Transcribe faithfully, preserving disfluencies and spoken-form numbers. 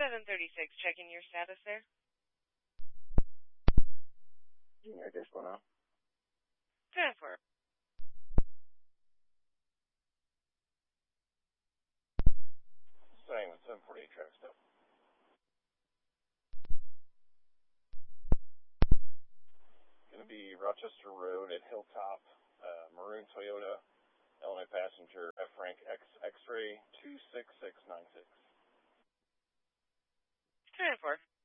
seven thirty-six, checking your status there. Junior, what's going on? ten four. Same with seven forty-eight traffic stop. Going to be Rochester Road at Hilltop, uh, maroon Toyota, Illinois passenger, F rank X X-ray two six six nine six. ten four.